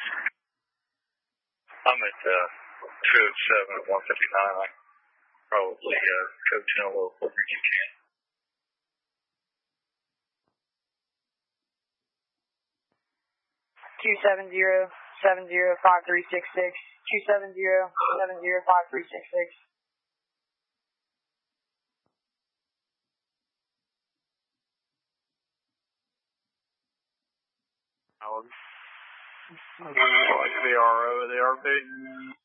I'm at 207 at 159. I probably coach in a little quicker if you can. Two 270-5366. 270-5366. Like the RO of the RP.